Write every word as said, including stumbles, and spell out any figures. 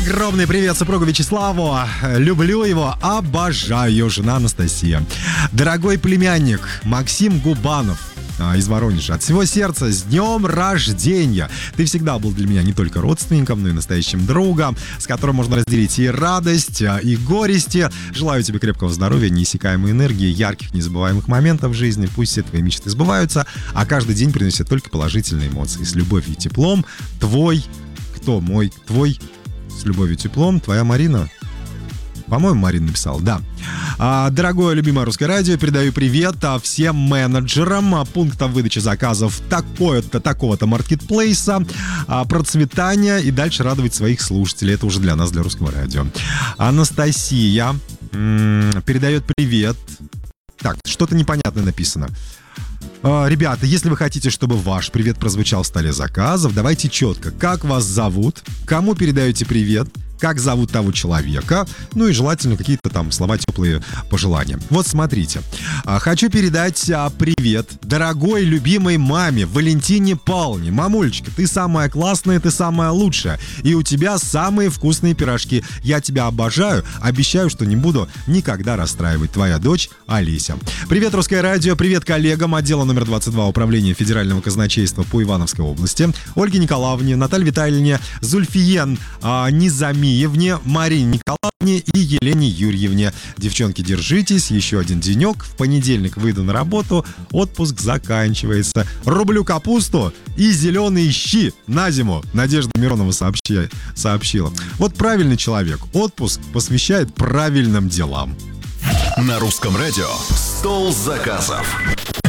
Огромный привет супругу Вячеславу. Люблю его, обожаю. Жена Анастасия. Дорогой племянник Максим Губанов из Воронежа. От всего сердца с днем рождения! Ты всегда был для меня не только родственником, но и настоящим другом, с которым можно разделить и радость, и горести. Желаю тебе крепкого здоровья, неиссякаемой энергии, ярких, незабываемых моментов в жизни. Пусть все твои мечты сбываются, а каждый день приносит только положительные эмоции. С любовью и теплом, твой... Кто мой? Твой... С любовью и теплом, твоя Марина. По-моему, Марина написала, да. А, дорогое любимое Русское радио, передаю привет всем менеджерам пунктам выдачи заказов такого-то, такого-то маркетплейса, а, процветания и дальше радовать своих слушателей. Это уже для нас, для Русского радио. Анастасия м- передает привет. Так, что-то непонятное написано. А, ребята, если вы хотите, чтобы ваш привет прозвучал в столе заказов, давайте четко. Как вас зовут? Кому передаете привет? Как зовут того человека, ну и желательно какие-то там слова, теплые пожелания. Вот смотрите, хочу передать привет дорогой любимой маме Валентине Павловне. Мамулечка, ты самая классная, ты самая лучшая, и у тебя самые вкусные пирожки. Я тебя обожаю, обещаю, что не буду никогда расстраивать. Твоя дочь Олеся. Привет, Русское радио, привет коллегам отдела номер двадцать два Управления Федерального казначейства по Ивановской области, Ольге Николаевне, Наталье Витальевне, Зульфиен а, Низами, Евне, Марине Николаевне и Елене Юрьевне. Девчонки, держитесь, еще один денек. В понедельник выйду на работу, отпуск заканчивается. Рублю капусту и зеленые щи на зиму. Надежда Миронова сообщи, сообщила. Вот правильный человек отпуск посвящает правильным делам. На Русском радио «Стол заказов».